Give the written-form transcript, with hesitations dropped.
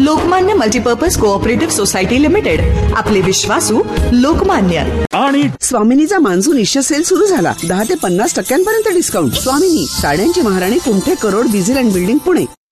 Lokmanya multipurpose cooperative society limited, आपले विश्वासू लोकमान्य. आणि स्वामिनीचा मान्सून इश्य सेल सुरू झाला. 10 ते 50% डिस्काउंट. स्वामिनी, साड्यांची महाराणी, कुंठे, करोड, बिझिल अँड बिल्डिंग, पुणे.